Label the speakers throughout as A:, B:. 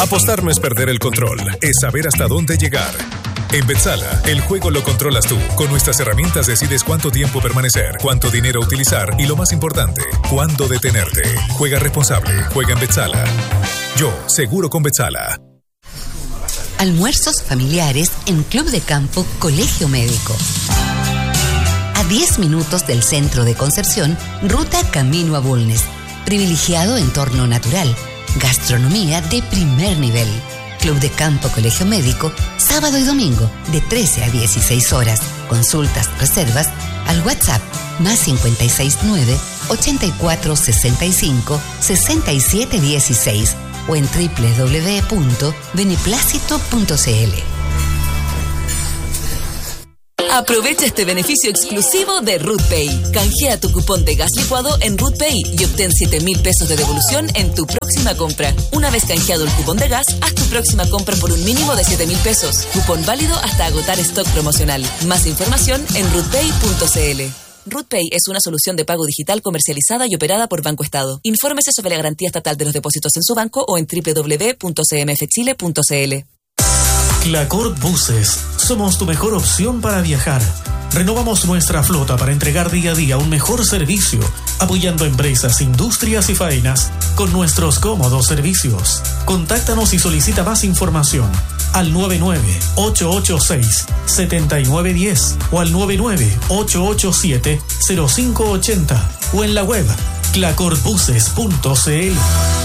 A: Apostar no es perder el control, es saber hasta dónde llegar. En Betsala, el juego lo controlas tú. Con nuestras herramientas decides cuánto tiempo permanecer, cuánto dinero utilizar y, lo más importante, cuándo detenerte. Juega responsable, juega en Betsala. Yo, seguro con Betsala.
B: Almuerzos familiares en Club de Campo Colegio Médico. A 10 minutos del centro de Concepción, ruta camino a Bulnes. Privilegiado entorno natural. Gastronomía de primer nivel. Club de Campo Colegio Médico, sábado y domingo, de 13 a 16 horas. Consultas, reservas, al WhatsApp, +569 8465 6716 o en www.beneplácito.cl.
C: Aprovecha este beneficio exclusivo de RootPay. Canjea tu cupón de gas licuado en RootPay y obtén 7.000 pesos de devolución en tu próxima compra. Una vez canjeado el cupón de gas, haz tu próxima compra por un mínimo de 7.000 pesos. Cupón válido hasta agotar stock promocional. Más información en rootpay.cl. RootPay es una solución de pago digital comercializada y operada por Banco Estado. Infórmese sobre la garantía estatal de los depósitos en su banco o en www.cmfchile.cl.
D: Clacor Buses. Somos tu mejor opción para viajar. Renovamos nuestra flota para entregar día a día un mejor servicio, apoyando empresas, industrias y faenas con nuestros cómodos servicios. Contáctanos y solicita más información al 99-886-7910 o al 99-887-0580 o en la web clacorbuses.cl.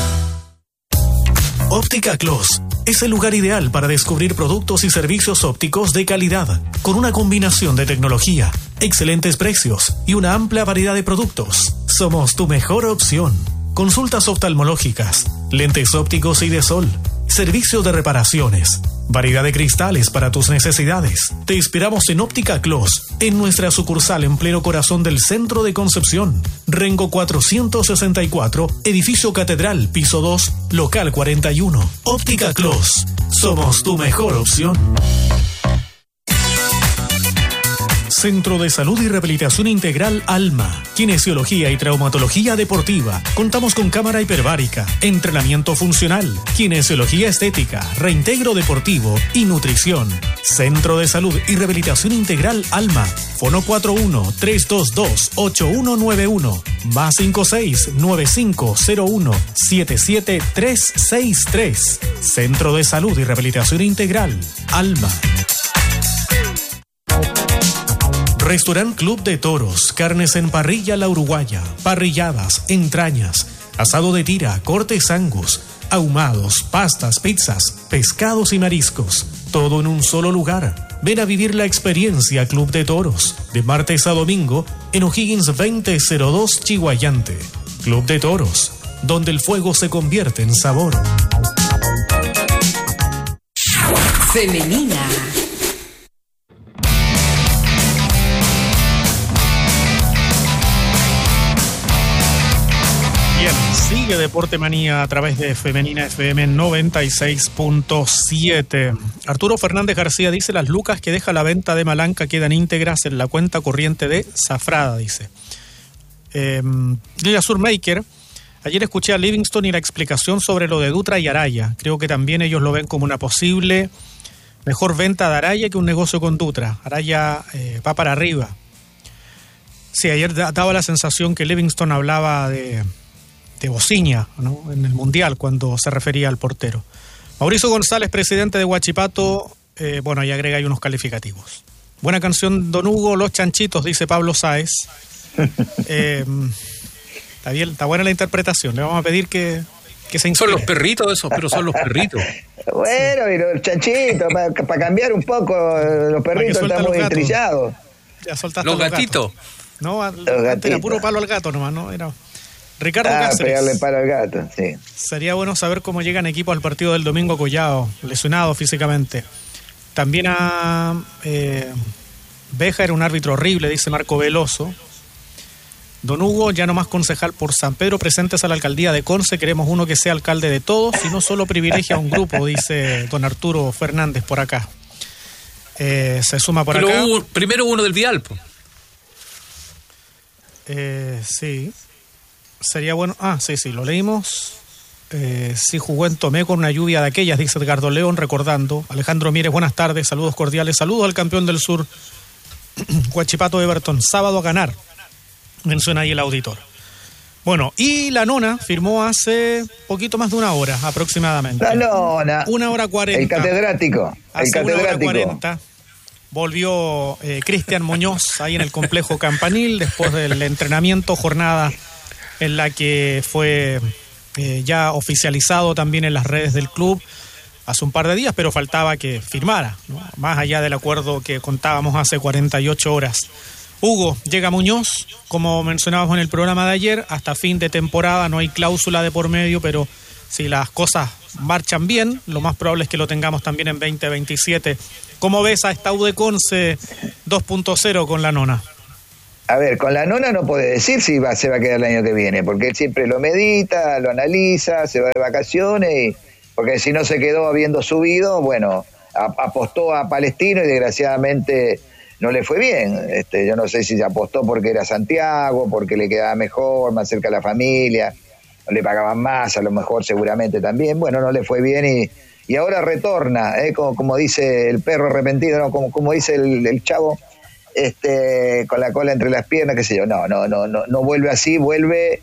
D: Óptica Clos es el lugar ideal para descubrir productos y servicios ópticos de calidad, con una combinación de tecnología, excelentes precios y una amplia variedad de productos. Somos tu mejor opción. Consultas oftalmológicas, lentes ópticos y de sol, servicio de reparaciones, variedad de cristales para tus necesidades. Te esperamos en Óptica Clos, en nuestra sucursal en pleno corazón del centro de Concepción. Rengo 464, edificio Catedral, piso 2, local 41. Óptica Clos, somos tu mejor opción. Centro de Salud y Rehabilitación Integral Alma, kinesiología y traumatología deportiva. Contamos con cámara hiperbárica, entrenamiento funcional, kinesiología estética, reintegro deportivo y nutrición. Centro de Salud y Rehabilitación Integral Alma. Fono 41-322-8191. Más 56-9501-77363. Centro de Salud y Rehabilitación Integral Alma. Restaurant Club de Toros, carnes en parrilla La Uruguaya, parrilladas, entrañas, asado de tira, cortes Angus, ahumados, pastas, pizzas, pescados y mariscos, todo en un solo lugar. Ven a vivir la experiencia Club de Toros, de martes a domingo, en O'Higgins 2002 Chihuayante. Club de Toros, donde el fuego se convierte en sabor.
B: Femenina.
E: Bien, sigue Deporte Manía a través de Femenina FM 96.7. Arturo Fernández García dice: las lucas que deja la venta de Malanca quedan íntegras en la cuenta corriente de Zafrada, dice. Lila Surmaker: ayer escuché a Livingston y la explicación sobre lo de Dutra y Araya. Creo que también ellos lo ven como una posible mejor venta de Araya que un negocio con Dutra. Araya va para arriba. Sí, ayer daba la sensación que Livingston hablaba de Bociña, ¿no?, en el Mundial, cuando se refería al portero. Mauricio González, presidente de Huachipato, ahí agrega ahí unos calificativos. Buena canción, don Hugo, Los Chanchitos, dice Pablo Sáez. Está bien, está buena la interpretación. Le vamos a pedir que se inspire.
F: Son los perritos esos, pero son los perritos.
G: Bueno, y los chanchitos, para cambiar un poco, los perritos están muy trillados.
E: Ya soltaste
F: los gatitos.
E: No, antes era puro palo al gato nomás, ¿no? Era Ricardo Cáceres.
G: Pegarle palo al gato, sí.
E: Sería bueno saber cómo llegan equipos al partido del domingo Collado, lesionado físicamente. También a Beja era un árbitro horrible, dice Marco Veloso. Don Hugo, ya no más concejal por San Pedro, presentes a la alcaldía de Conce, queremos uno que sea alcalde de todos y no solo privilegia a un grupo, dice don Arturo Fernández por acá. Se suma por acá.
F: Primero uno del Vial, pues.
E: Sí. Sería bueno. Sí, lo leímos. sí jugó en Tomé con una lluvia de aquellas, dice Edgardo León, recordando. Alejandro Mírez, buenas tardes, saludos cordiales, saludos al campeón del sur, Huachipato Everton, sábado a ganar, menciona ahí el auditor. Bueno, y la nona firmó hace poquito más de una hora aproximadamente.
G: La nona.
E: 1:40.
G: El catedrático.
E: Hace 1:40. Volvió Cristian Muñoz ahí en el complejo Campanil después del entrenamiento, jornada en la que fue ya oficializado también en las redes del club hace un par de días, pero faltaba que firmara, ¿no? Más allá del acuerdo que contábamos hace 48 horas. Hugo, llega Muñoz, como mencionábamos en el programa de ayer, hasta fin de temporada, no hay cláusula de por medio, pero si las cosas marchan bien, lo más probable es que lo tengamos también en 2027. ¿Cómo ves a esta U de Conce 2.0 con la nona?
G: A ver, con la nona no puede decir si se va a quedar el año que viene, porque él siempre lo medita, lo analiza, se va de vacaciones, y porque si no se quedó habiendo subido, bueno, apostó a Palestino y desgraciadamente no le fue bien. Yo no sé si se apostó porque era Santiago, porque le quedaba mejor, más cerca de la familia, no le pagaban más, a lo mejor seguramente también. Bueno, no le fue bien y ahora retorna, como dice el perro arrepentido, ¿no? Como dice el chavo, con la cola entre las piernas, qué sé yo. No vuelve así, vuelve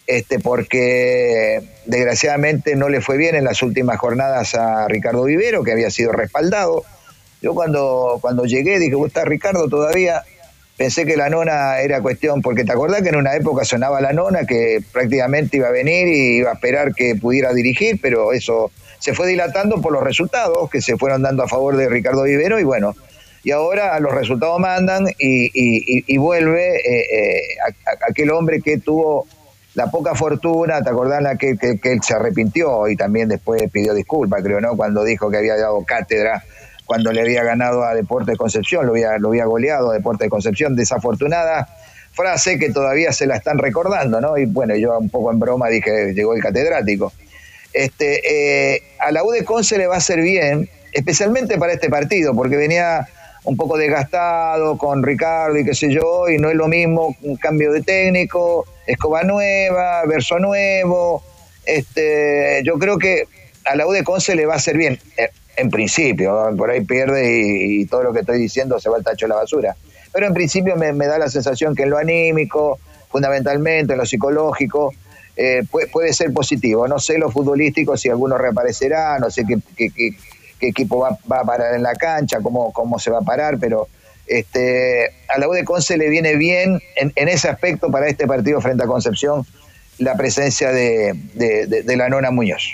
G: porque desgraciadamente no le fue bien en las últimas jornadas a Ricardo Vivero, que había sido respaldado. Yo cuando llegué dije, ¿vos estás Ricardo todavía? Pensé que la nona era cuestión, porque te acordás que en una época sonaba la nona, que prácticamente iba a venir y iba a esperar que pudiera dirigir, pero eso se fue dilatando por los resultados que se fueron dando a favor de Ricardo Vivero, y bueno, y ahora los resultados mandan y vuelve aquel hombre que tuvo la poca fortuna. ¿Te acordás que él se arrepintió y también después pidió disculpas, creo, ¿no? Cuando dijo que había dado cátedra cuando le había ganado a Deportes Concepción, lo había goleado a Deportes Concepción, desafortunada frase que todavía se la están recordando, ¿no? Y bueno, yo un poco en broma dije, llegó el catedrático. A la U de Conce le va a hacer bien, especialmente para este partido, porque venía un poco desgastado con Ricardo y qué sé yo, y no es lo mismo un cambio de técnico, escoba nueva, verso nuevo. Yo creo que a la U de Conce le va a hacer bien, en principio, por ahí pierde y todo lo que estoy diciendo se va al tacho de la basura, pero en principio me da la sensación que en lo anímico, fundamentalmente en lo psicológico, puede ser positivo. No sé lo futbolístico, si alguno reaparecerá, no sé qué equipo va a parar en la cancha, cómo se va a parar, pero a la U de Conce le viene bien en ese aspecto para este partido frente a Concepción la presencia de la nona Muñoz.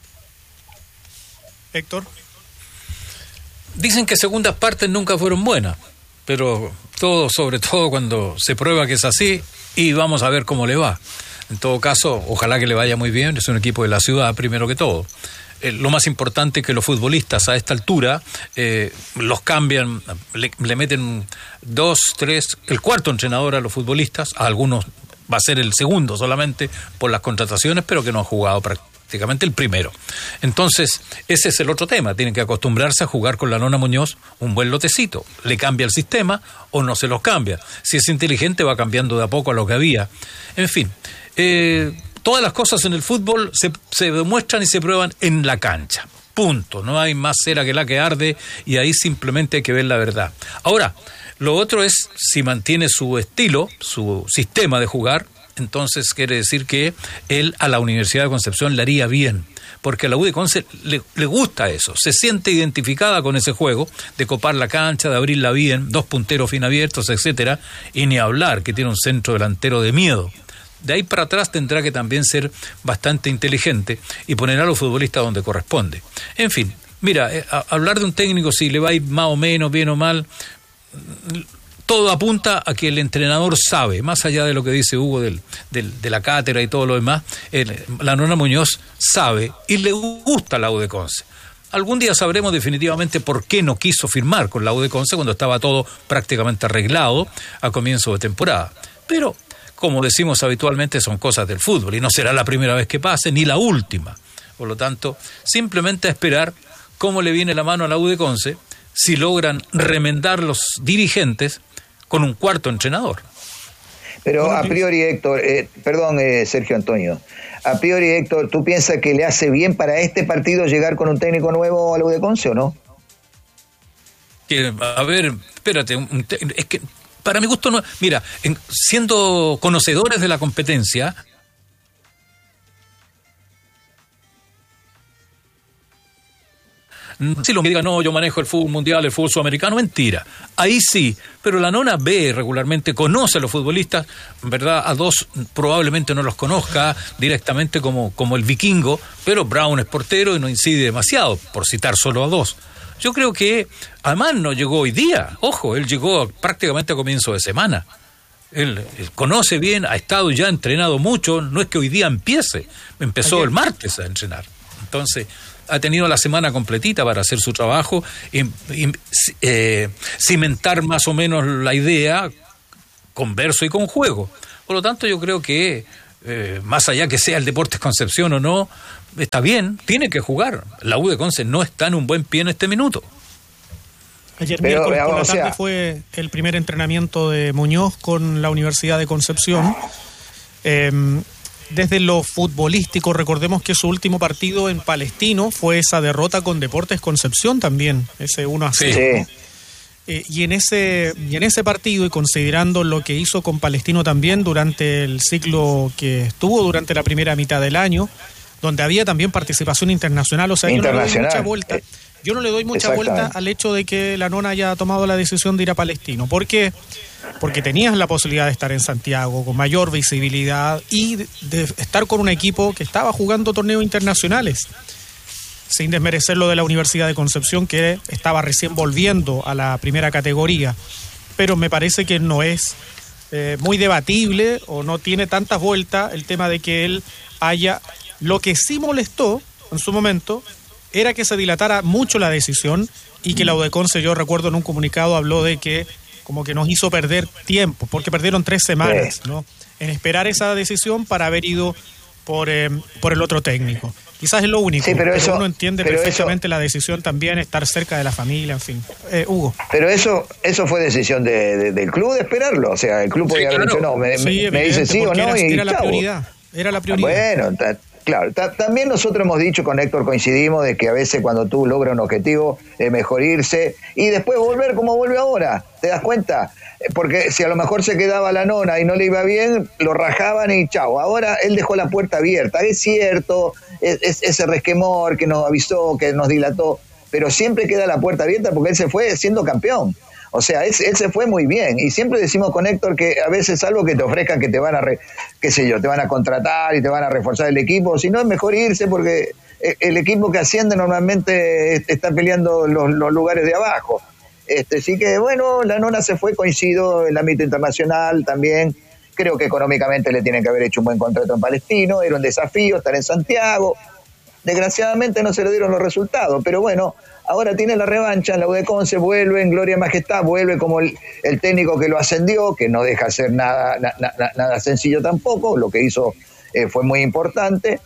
E: Héctor.
F: Dicen que segundas partes nunca fueron buenas, pero sobre todo cuando se prueba que es así, y vamos a ver cómo le va. En todo caso, ojalá que le vaya muy bien, es un equipo de la ciudad primero que todo. Lo más importante es que los futbolistas a esta altura los cambian, le meten 2, 3, el cuarto entrenador a los futbolistas, a algunos va a ser el segundo solamente por las contrataciones, pero que no han jugado prácticamente el primero. Entonces, ese es el otro tema, tienen que acostumbrarse a jugar con la nona Muñoz un buen lotecito, le cambia el sistema o no se los cambia. Si es inteligente va cambiando de a poco a lo que había. En fin, todas las cosas en el fútbol se demuestran y se prueban en la cancha. Punto. No hay más cera que la que arde y ahí simplemente hay que ver la verdad. Ahora, lo otro es si mantiene su estilo, su sistema de jugar, entonces quiere decir que él a la Universidad de Concepción le haría bien, porque a la U de Conce le gusta eso, se siente identificada con ese juego de copar la cancha, de abrirla bien, 2 punteros bien abiertos, etcétera, y ni hablar que tiene un centro delantero de miedo. De ahí para atrás tendrá que también ser bastante inteligente y poner a los futbolistas donde corresponde. En fin, mira, hablar de un técnico si le va a ir más o menos, bien o mal, todo apunta a que el entrenador sabe, más allá de lo que dice Hugo de la cátedra y todo lo demás, la nona Muñoz sabe y le gusta la U de Conce. Algún día sabremos definitivamente por qué no quiso firmar con la U de Conce cuando estaba todo prácticamente arreglado a comienzo de temporada. Pero, como decimos habitualmente, son cosas del fútbol y no será la primera vez que pase ni la última. Por lo tanto, simplemente a esperar cómo le viene la mano a la U de Conce si logran remendar los dirigentes con un cuarto entrenador.
G: Pero a priori, Héctor, Sergio Antonio, a priori, Héctor, ¿tú piensas que le hace bien para este partido llegar con un técnico nuevo a la U de Conce o no?
F: A ver, espérate, es que para mi gusto no. Mira, siendo conocedores de la competencia, si lo que diga, no, yo manejo el fútbol mundial, el fútbol sudamericano, mentira. Ahí sí, pero la nona ve regularmente, conoce a los futbolistas, ¿verdad? A dos probablemente no los conozca directamente como el Vikingo, pero Brown es portero y no incide demasiado, por citar solo a dos. Yo creo que, además no llegó hoy día, ojo, él llegó prácticamente a comienzo de semana. Él conoce bien, ha estado ya entrenado mucho, no es que hoy día empezó el martes a entrenar. Entonces, ha tenido la semana completita para hacer su trabajo y cimentar más o menos la idea con verso y con juego. Por lo tanto, yo creo que, más allá que sea el Deportes Concepción o no, está bien, tiene que jugar. La U de Conce no está en un buen pie en este minuto.
E: Ayer miércoles por la tarde fue el primer entrenamiento de Muñoz con la Universidad de Concepción. Desde lo futbolístico, recordemos que su último partido en Palestino fue esa derrota con Deportes Concepción también, ese 1-0.
G: Sí.
E: Y en ese partido, y considerando lo que hizo con Palestino también durante el ciclo que estuvo durante la primera mitad del año, donde había también participación internacional, o sea, yo no le doy mucha vuelta al hecho de que la nona haya tomado la decisión de ir a Palestino. ¿Por qué? Porque tenías la posibilidad de estar en Santiago con mayor visibilidad y de estar con un equipo que estaba jugando torneos internacionales, sin desmerecer lo de la Universidad de Concepción, que estaba recién volviendo a la primera categoría. Pero me parece que no es muy debatible o no tiene tantas vueltas el tema de que él haya... Lo que sí molestó en su momento era que se dilatara mucho la decisión y que la U de Conce, yo recuerdo en un comunicado, habló de que como que nos hizo perder tiempo, porque perdieron 3 semanas, ¿no?, en esperar esa decisión para haber ido por el otro técnico. Quizás es lo único, pero uno entiende perfectamente la decisión también, estar cerca de la familia, en fin. Hugo.
G: Pero eso fue decisión del club de esperarlo, o sea, el club podía haber dicho no, me dice sí o no y
E: era la prioridad. Era la prioridad.
G: Bueno, claro, también nosotros hemos dicho, con Héctor coincidimos, de que a veces cuando tú logras un objetivo es mejor irse y después volver como vuelve ahora, ¿te das cuenta? Porque si a lo mejor se quedaba la nona y no le iba bien, lo rajaban y chao. Ahora él dejó la puerta abierta, es cierto, ese resquemor que nos avisó, que nos dilató, pero siempre queda la puerta abierta porque él se fue siendo campeón. O sea, él se fue muy bien. Y siempre decimos con Héctor que a veces algo que te ofrezcan, que te van a, te van a contratar y te van a reforzar el equipo. Si no, es mejor irse porque el equipo que asciende normalmente está peleando los lugares de abajo. Así que, bueno, la nona se fue, coincido, en el ámbito internacional también. Creo que económicamente le tienen que haber hecho un buen contrato en Palestino. Era un desafío estar en Santiago. Desgraciadamente no se le dieron los resultados, pero bueno, ahora tiene la revancha en la U de Conce, vuelve en gloria y majestad, vuelve como el técnico que lo ascendió, que no deja ser nada sencillo tampoco, lo que hizo fue muy importante,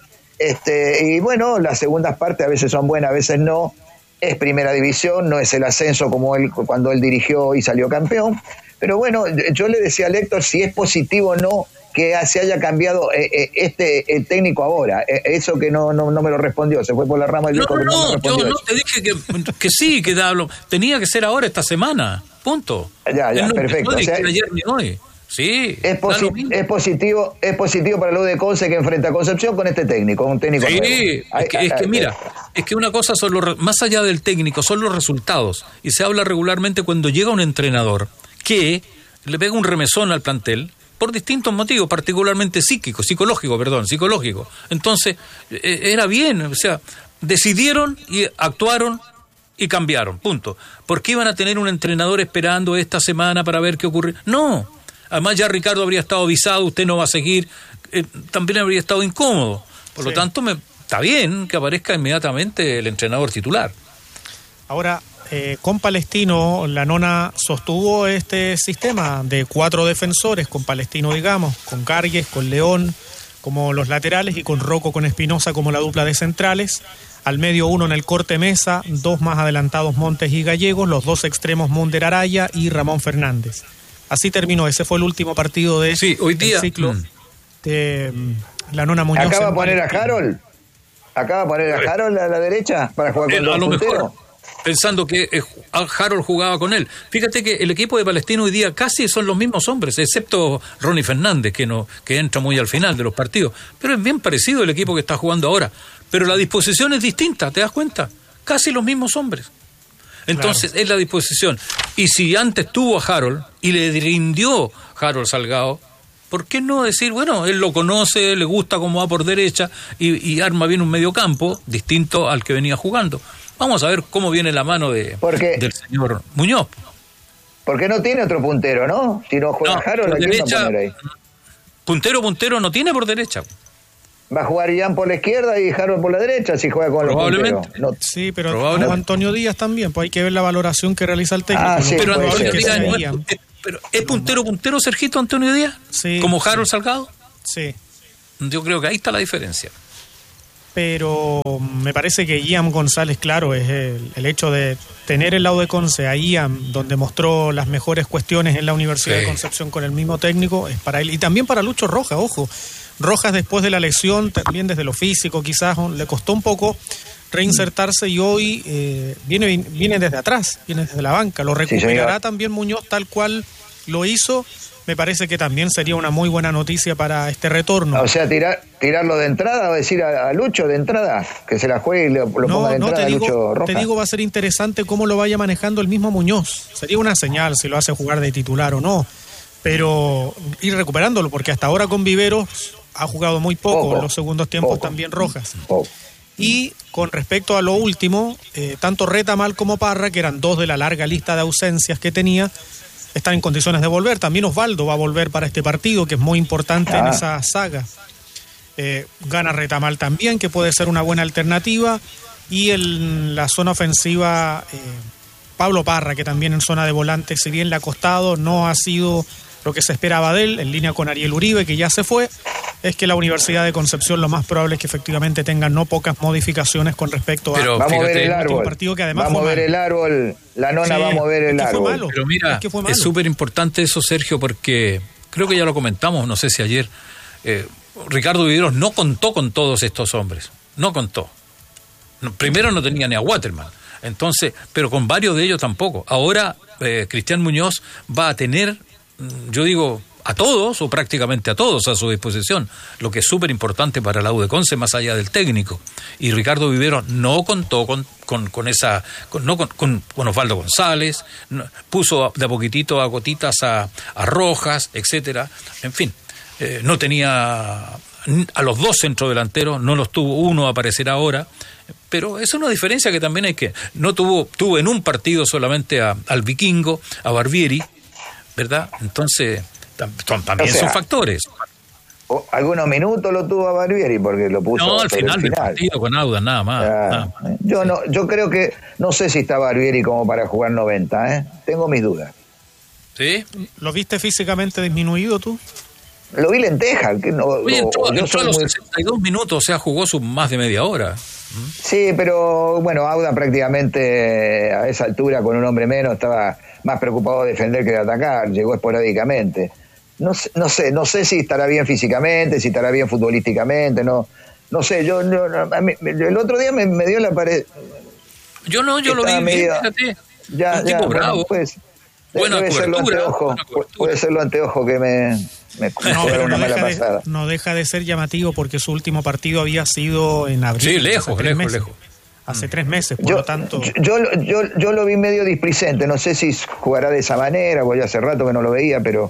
G: y bueno, las segundas partes a veces son buenas, a veces no, es primera división, no es el ascenso como él cuando él dirigió y salió campeón, pero bueno, yo le decía a Héctor si es positivo o no que se haya cambiado el técnico ahora. Eso que no me lo respondió, se fue por la rama del viejo.
F: No, yo no te dije que sí, que tenía que ser ahora, esta semana, punto.
G: Ya, perfecto.
F: No dije ayer ni hoy. Sí,
G: es positivo para la U de Conce que enfrenta a Concepción con este técnico, un técnico nuevo.
F: Es que mira, es que una cosa son más allá del técnico, son los resultados. Y se habla regularmente cuando llega un entrenador que le pega un remesón al plantel, por distintos motivos, particularmente psicológico. Entonces, era bien, o sea, decidieron y actuaron y cambiaron, punto. ¿Por qué iban a tener un entrenador esperando esta semana para ver qué ocurre? No, además ya Ricardo habría estado avisado, usted no va a seguir, también habría estado incómodo. Por lo tanto, está bien que aparezca inmediatamente el entrenador titular.
E: Ahora, con Palestino, la nona sostuvo este sistema de 4 defensores, con Palestino, digamos, con Cargues, con León como los laterales y con Rocco con Espinosa como la dupla de centrales. Al medio 1 en el corte Mesa, 2 más adelantados Montes y Gallegos, los 2 extremos Munder Araya y Ramón Fernández. Así terminó, ese fue el último partido de
F: hoy día,
E: ciclo de la Nona Muñoz.
G: ¿Acaba de poner a Harold? ¿Acaba de poner a Harold a la derecha para jugar con
F: a lo
G: puntero?
F: mejor, pensando que Harold jugaba con él. Fíjate que el equipo de Palestino hoy día casi son los mismos hombres, excepto Ronnie Fernández, que entra muy al final de los partidos. Pero es bien parecido el equipo que está jugando ahora. Pero la disposición es distinta, ¿te das cuenta? Casi los mismos hombres. Entonces, claro, es la disposición. Y si antes tuvo a Harold y le rindió Harold Salgado, ¿por qué no decir, bueno, él lo conoce, le gusta cómo va por derecha y arma bien un mediocampo distinto al que venía jugando? Vamos a ver cómo viene la mano del señor Muñoz.
G: Porque no tiene otro puntero, ¿no? Si no juega Harold, ¿a quién va a poner ahí?
F: Puntero no tiene por derecha.
G: Va a jugar Ian por la izquierda y Harold por la derecha si juega con los punteros.
E: No. Sí, pero Antonio Díaz también, pues hay que ver la valoración que realiza el técnico.
G: Sí,
F: pero Antonio Díaz pero ¿es puntero, Sergito, Antonio Díaz?
E: Sí.
F: ¿Como Harold Salgado?
E: Sí.
F: Yo creo que ahí está la diferencia.
E: Pero me parece que Ian González, claro, es el hecho de tener el lado de Conce a Ian, donde mostró las mejores cuestiones en la Universidad de Concepción con el mismo técnico, es para él. Y también para Lucho Rojas, ojo. Rojas, después de la lesión, también desde lo físico, quizás le costó un poco reinsertarse y hoy viene desde atrás, viene desde la banca. Lo recuperará también Muñoz tal cual lo hizo. Me parece que también sería una muy buena noticia para este retorno.
G: O sea, tirarlo de entrada, o decir a Lucho de entrada, que se la juegue y lo ponga de entrada a Lucho Rojas.
E: Te digo, va a ser interesante cómo lo vaya manejando el mismo Muñoz. Sería una señal si lo hace jugar de titular o no. Pero ir recuperándolo, porque hasta ahora con Viveros ha jugado muy poco en los segundos tiempos también Rojas. Y con respecto a lo último, tanto Retamal como Parra, que eran dos de la larga lista de ausencias que tenía, están en condiciones de volver. También Osvaldo va a volver para este partido, que es muy importante en esa saga. Gana Retamal también, que puede ser una buena alternativa. Y en la zona ofensiva, Pablo Parra, que también en zona de volante, si bien le ha costado, no ha sido lo que se esperaba de él, en línea con Ariel Uribe, que ya se fue. Es que la Universidad de Concepción lo más probable es que efectivamente tenga no pocas modificaciones con respecto a...
G: Vamos a ver el árbol.
E: Partido que además
G: vamos a ver el árbol. La nona va a mover el árbol.
F: Pero mira, es súper importante eso, Sergio, porque creo que ya lo comentamos, no sé si ayer, Ricardo Viveros no contó con todos estos hombres. No contó. Primero no tenía ni a Waterman. Entonces, pero con varios de ellos tampoco. Ahora, Cristian Muñoz va a tener, yo digo, a todos o prácticamente a todos a su disposición, lo que es súper importante para la U de Conce más allá del técnico. Y Ricardo Viveros no contó con Osvaldo González, puso de a poquitito a gotitas a Rojas, etcétera. En fin, no tenía a los dos centrodelanteros, no los tuvo, uno aparecerá ahora, pero es una diferencia que también hay que... No tuvo en un partido solamente al Vikingo, a Barbieri, ¿verdad? Entonces... También son factores.
G: Algunos minutos lo tuvo a Barbieri porque lo puso.
F: No, al final del partido con Audas, nada más.
G: Yo creo que no sé si está Barbieri como para jugar 90, tengo mis dudas.
F: ¿Sí?
E: ¿Lo viste físicamente disminuido tú?
G: Lo vi lenteja.
F: Entró a los 62 minutos, o sea, jugó más de media hora.
G: Sí, pero bueno, Auda prácticamente a esa altura con un hombre menos estaba más preocupado de defender que de atacar, llegó esporádicamente. No sé si estará bien físicamente, si estará bien futbolísticamente, no sé, el otro día me dio la pared.
F: Yo lo vi bien, fíjate. Un tipo bravo.
G: Pues, puede ser lo anteojo que me
E: pero
G: una mala pasada.
E: No deja de ser llamativo porque su último partido había sido en abril.
F: Sí, lejos.
E: Hace 3 meses, por lo tanto...
G: Yo lo vi medio displicente, no sé si jugará de esa manera, porque ya hace rato que no lo veía, pero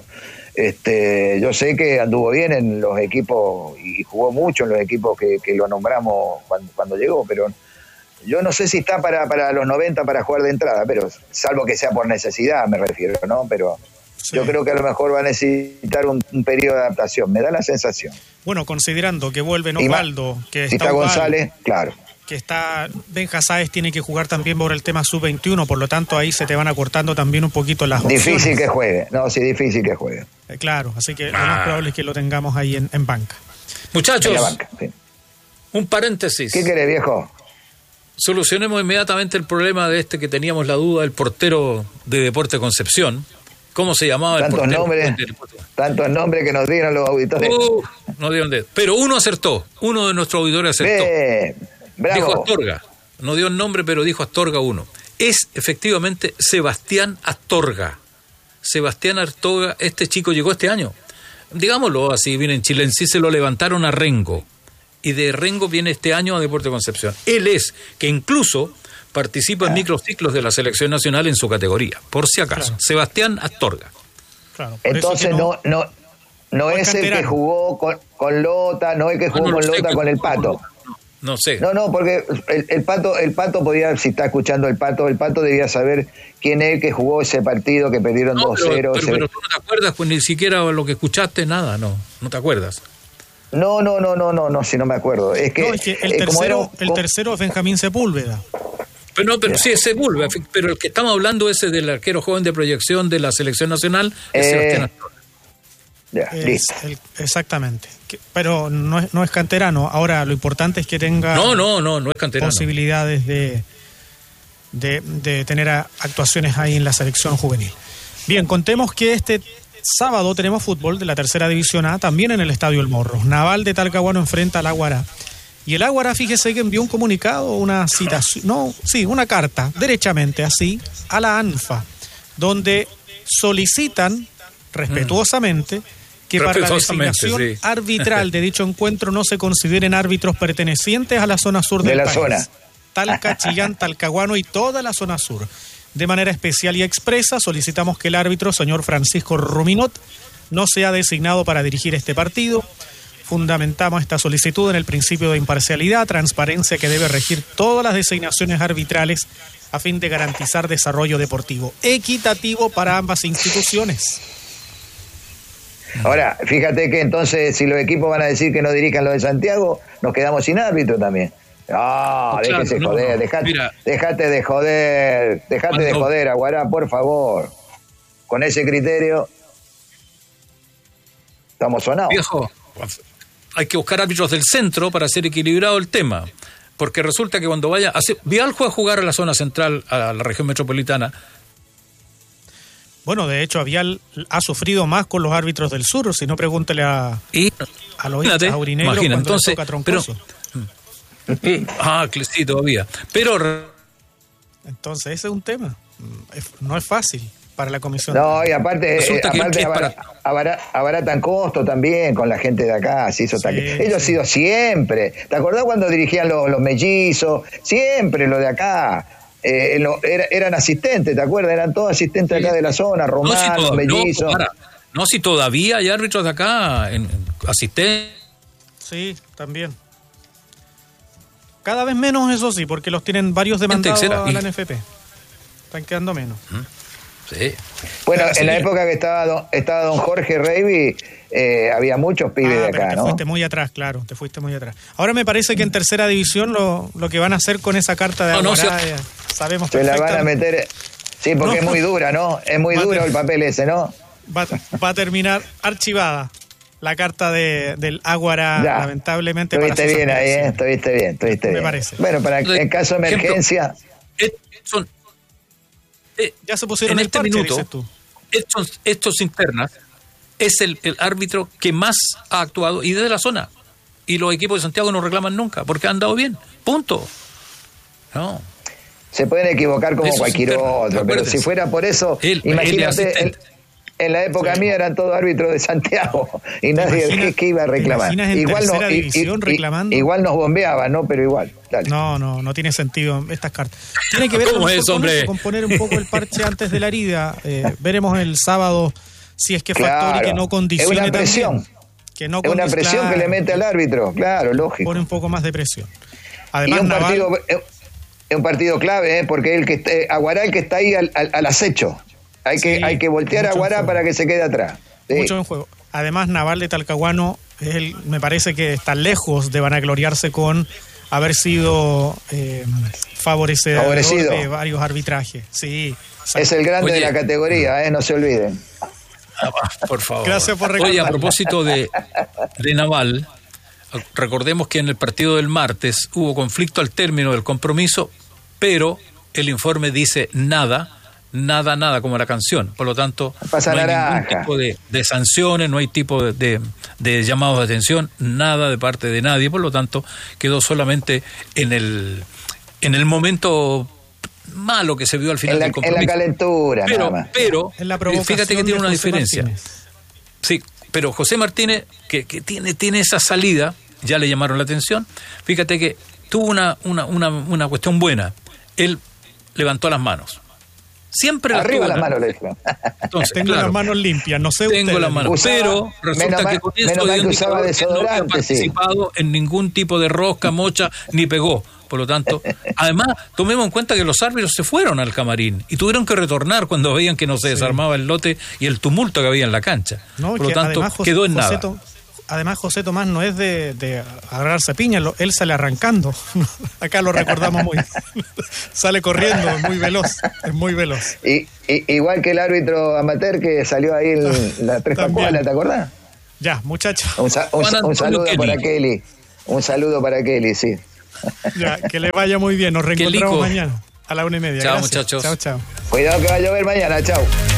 G: yo sé que anduvo bien en los equipos y jugó mucho en los equipos que lo nombramos cuando llegó, pero yo no sé si está para los 90 para jugar de entrada, pero salvo que sea por necesidad, me refiero, ¿no? Pero sí, yo creo que a lo mejor va a necesitar un periodo de adaptación, me da la sensación.
E: Bueno, considerando que vuelve Osvaldo, que
G: si está González, claro.
E: Que está Benja Sáez, tiene que jugar también por el tema sub-21, por lo tanto ahí se te van acortando también un poquito las opciones.
G: Difícil que juegue, difícil que juegue.
E: Claro, así que lo más probable es que lo tengamos ahí en banca.
F: Muchachos,
G: en la banca, sí.
F: Un paréntesis.
G: ¿Qué querés, viejo?
F: Solucionemos inmediatamente el problema de que teníamos la duda del portero de Deporte Concepción, ¿Cómo se llamaba el portero?
G: Tantos nombres que nos dieron los auditores.
F: No dieron de... Pero uno acertó, uno de nuestros auditores acertó.
G: Bravo.
F: Dijo Astorga, no dio el nombre, pero dijo Astorga uno. Es efectivamente Sebastián Astorga. Sebastián Astorga, este chico llegó este año. Digámoslo así, viene en Chile, en sí se lo levantaron a Rengo. Y de Rengo viene este año a Deportes Concepción. Él es, que incluso participa en microciclos de la selección nacional en su categoría, por si acaso. Claro. Sebastián Astorga.
G: Claro, entonces no es el que jugó con Lota, no es el que jugó con Lota con el Pato.
F: No sé.
G: No, porque el Pato podía, si está escuchando el Pato debía saber quién es el que jugó ese partido que perdieron 2-0.
F: Pero tú no te acuerdas, pues ni siquiera lo que escuchaste, nada, no te acuerdas.
G: No, si no me acuerdo. Es que
E: el tercero es Benjamín Sepúlveda.
F: Pero sí es Sepúlveda, pero el que estamos hablando ese del arquero joven de proyección de la selección nacional es Sebastián Astorga.
E: Exactamente. Pero no es canterano. Ahora lo importante es que tenga
F: no es canterano.
E: Posibilidades de tener actuaciones ahí en la selección juvenil. Bien, contemos que este sábado tenemos fútbol de la tercera división A, también en el Estadio El Morro. Naval de Talcahuano enfrenta al Águara. Y el Águara, fíjese que envió un comunicado, una citación, una carta, derechamente así, a la ANFA, donde solicitan respetuosamente que para la designación arbitral de dicho encuentro no se consideren árbitros pertenecientes a la zona sur del país. Zona. Talca, Chillán, Talcahuano y toda la zona sur. De manera especial y expresa solicitamos que el árbitro, señor Francisco Ruminot, no sea designado para dirigir este partido. Fundamentamos esta solicitud en el principio de imparcialidad, transparencia que debe regir todas las designaciones arbitrales a fin de garantizar desarrollo deportivo equitativo para ambas instituciones.
G: Ahora, fíjate que entonces si los equipos van a decir que no dirijan los de Santiago, nos quedamos sin árbitro también. Déjese joder, dejate de joder, Aguará, por favor. Con ese criterio estamos sonados.
F: Viejo, hay que buscar árbitros del centro para hacer equilibrado el tema, porque resulta que cuando Vial fue a jugar a la zona central, a la región metropolitana.
E: Bueno, de hecho, Vial ha sufrido más con los árbitros del sur, si no pregúntele a los hinchas aurinegros cuando entonces, le toca Troncoso.
F: Sí, todavía. Pero
E: entonces ese es un tema. No es fácil para la comisión.
G: No, y aparte abaratan costo también con la gente de acá. Ellos han sido siempre. ¿Te acordás cuando dirigían los mellizos? Siempre lo de acá. Eran asistentes, ¿te acuerdas? Eran todos asistentes acá de la zona, romanos, mellizos.
F: No, si todavía hay árbitros de acá, asistentes.
E: Sí, también. Cada vez menos, eso sí, porque los tienen varios demandados a la NFP. Están quedando menos.
F: Sí.
G: Bueno, en la época que estaba don Jorge Reiby, había muchos pibes de acá, ¿no?
E: Te fuiste muy atrás, claro, te fuiste muy atrás. Ahora me parece que en tercera división lo que van a hacer con esa carta de Aguará, sabemos
G: perfectamente. Se la van a meter, sí, porque es muy dura, ¿no? Es muy duro el papel ese, ¿no?
E: Va a terminar archivada la carta del Águara, lamentablemente.
G: Estuviste bien ahí, estuviste bien.
E: Me parece.
G: Bueno, en caso de emergencia...
E: ya se pusieron
F: en
E: el parche,
F: minuto,
E: dices tú.
F: Estos internas es el árbitro que más ha actuado y desde la zona. Y los equipos de Santiago no reclaman nunca porque han dado bien. Punto. No.
G: Se pueden equivocar como cualquier otro, pero si fuera por eso, imagínate, en la época mía eran todos árbitros de Santiago y nadie que iba a reclamar. Igual nos bombeaban, ¿no? Pero igual. Dale.
E: No tiene sentido estas cartas. Tiene que ver con poner un poco el parche antes de la herida. Veremos el sábado si es que Factori que no condicione.
G: Es una presión. Es una presión que le mete al árbitro, claro, lógico.
E: Pone un poco más de presión. Además,
G: es un partido clave, porque Aguará el que está ahí al acecho. Hay que voltear a Aguará para que se quede atrás. Sí.
E: Mucho en juego. Además, Naval de Talcahuano me parece que está lejos de vanagloriarse con haber sido favorecido de varios arbitrajes. Sí.
G: Es el grande de la categoría, no se olviden.
F: Por favor.
E: Gracias por recordar.
F: Oye, a propósito de Naval, recordemos que en el partido del martes hubo conflicto al término del compromiso, pero el informe dice nada nada como la canción. Por lo tanto,
G: Pasa
F: no hay
G: naranja.
F: ningún tipo de sanciones, no hay tipo de llamados de atención, nada de parte de nadie. Por lo tanto, quedó solamente en el momento malo que se vio al final del compromiso.
G: En la calentura, nada más.
F: Pero
E: En la provocación
F: fíjate que tiene una
E: de José
F: diferencia.
E: Martínez.
F: Sí, pero José Martínez, que tiene esa salida, ya le llamaron la atención. Fíjate que tuvo una cuestión buena. Él levantó las manos. Siempre
G: Arriba las
F: tuvo,
G: manos, le dijo.
F: Entonces,
E: Tengo
F: claro,
E: las manos limpias, no sé
F: tengo
E: ustedes.
F: las manos, pero resulta que con eso dio indicador que no había participado en ningún tipo de rosca, mocha, ni pegó. Por lo tanto, además, tomemos en cuenta que los árbitros se fueron al camarín y tuvieron que retornar cuando veían que no se desarmaba el lote y el tumulto que había en la cancha.
E: No,
F: por lo tanto,
E: además,
F: quedó en nada.
E: Además, José Tomás no es de agarrarse piña, él sale arrancando. Acá lo recordamos muy. Sale corriendo, es muy veloz.
G: Igual que el árbitro amateur que salió ahí en la Tres Pascualas, ¿te acordás?
E: Ya, muchachos.
G: Un saludo para Kelly. Un saludo para Kelly, sí.
E: Ya, que le vaya muy bien. Nos reencontramos mañana a la 1:30.
F: Chao,
E: Gracias.
F: muchachos.
E: Chao.
G: Cuidado que va a llover mañana, chao.